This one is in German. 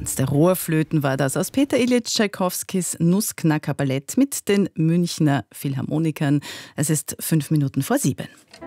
Tanz der Rohrflöten war das aus Peter Ilyich Tschaikowskis Nussknacker-Ballett mit den Münchner Philharmonikern. Es ist 7:05.